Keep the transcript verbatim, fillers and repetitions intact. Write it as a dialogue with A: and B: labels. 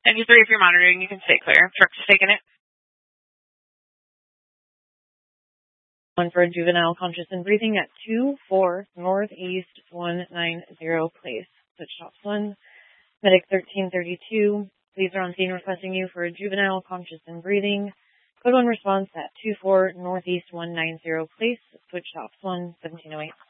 A: ten three, if you're monitoring, you can stay clear. Truck's taking it.
B: One for a juvenile conscious and breathing at two four Northeast one nine zero Place. Switch stops one. Medic thirteen thirty-two. Police are on scene requesting you for a juvenile conscious and breathing. Code one response at two four Northeast one nine zero Place. Switch stops one seventeen oh eight.